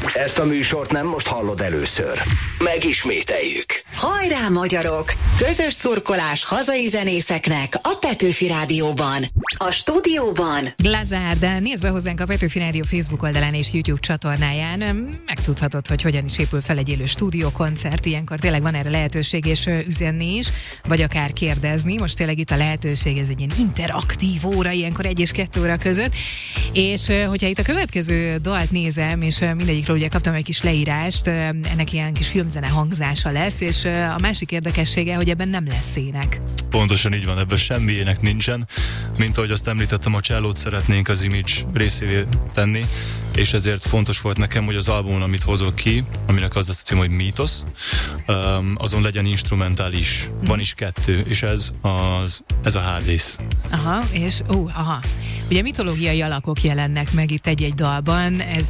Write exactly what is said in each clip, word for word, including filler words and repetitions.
Ezt a műsort nem most hallod először. Megismételjük. Hajrá, magyarok! Közös szurkolás hazai zenészeknek a Petőfi Rádióban. A stúdióban Glazár, de nézd be hozzánk a Petőfi Rádió Facebook oldalán és YouTube csatornáján. Megtudhatod, hogy hogyan is épül fel egy élő stúdiókoncert. Ilyenkor tényleg van erre lehetőség és üzenni is, vagy akár kérdezni. Most tényleg itt a lehetőség, ez egy ilyen interaktív óra, ilyenkor egy és kettő óra között. És hogyha itt a következő dalt nézem, és mindegyikről ugye kaptam egy kis leírást, ennek ilyen kis filmzene hangzása lesz, és a másik érdekessége, hogy ebben nem lesz ének. Pontosan így van, ebben semmi ének nincsen. Mint ahogy azt említettem, a csellót szeretnénk az image részévé tenni, és ezért fontos volt nekem, hogy az albumon, amit hozok ki, aminek az a cím, hogy Mítosz, azon legyen instrumentális. Mm. Van is kettő, és ez, az, ez a Hádész. Aha, és ó, aha. Ugye mitológiai alakok jelennek meg itt egy-egy dalban, ez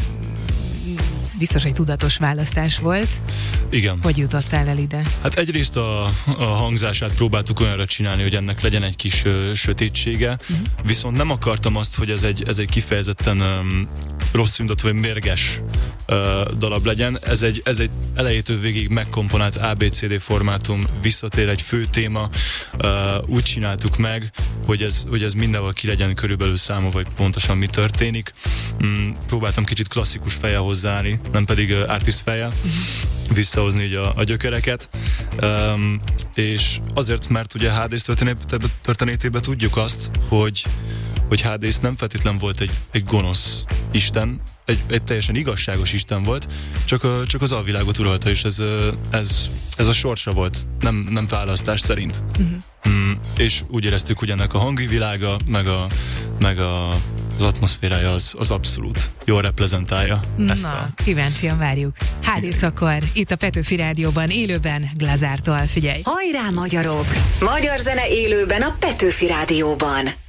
biztos egy tudatos választás volt. Igen. Hogy jutottál el ide? Hát egyrészt a, a hangzását próbáltuk olyanra csinálni, hogy ennek legyen egy kis ö, sötétsége, uh-huh. viszont nem akartam azt, hogy ez egy, ez egy kifejezetten ö, rossz indulatú vagy mérges ö, darab legyen. Ez egy, ez egy elejétől végig megkomponált á bé cé dé formátum, visszatér egy fő téma. Ö, úgy csináltuk meg, hogy ez, hogy ez mindenhol ki legyen körülbelül számolva, vagy pontosan mi történik. Mm, próbáltam kicsit klasszikus fejjel hozzáállni, nem pedig uh, artist fejjel, uh-huh. visszahozni így a, a gyökereket. Um, és azért, mert ugye Hádész történetében tudjuk azt, hogy, hogy Hádész nem feltétlen volt egy, egy gonosz isten, egy, egy teljesen igazságos isten volt, csak, a, csak az alvilágot uralta, és ez, ez, ez a sorsa volt, nem, nem választás szerint. Uh-huh. Mm, és úgy éreztük, hogy ennek a hangi világa, meg, a, meg a, az atmoszférája az, az abszolút jól reprezentálja ezt. Na, a... kíváncsian várjuk. Hádész akkor, itt a Petőfi Rádióban, élőben Glazártól, figyelj! Hajrá, magyarok! Magyar zene élőben a Petőfi Rádióban.